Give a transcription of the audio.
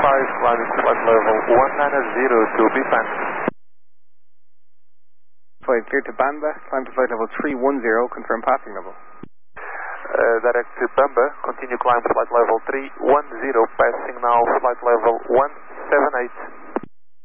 climbing flight level 190 to BPAN. Flight clear to Bamba, climb to flight level 310, confirm passing level. Direct to Bamba, continue climb flight level 310, passing now flight level 178.